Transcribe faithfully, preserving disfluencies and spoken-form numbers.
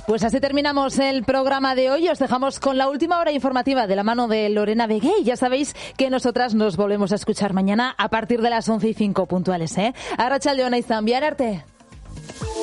Pues así terminamos el programa de hoy. Os dejamos con la última hora informativa de la mano de Lorena Begué. Ya sabéis que nosotras nos volvemos a escuchar mañana a partir de las once y cinco puntuales, ¿eh? Arratsaldeon izan, bihar arte.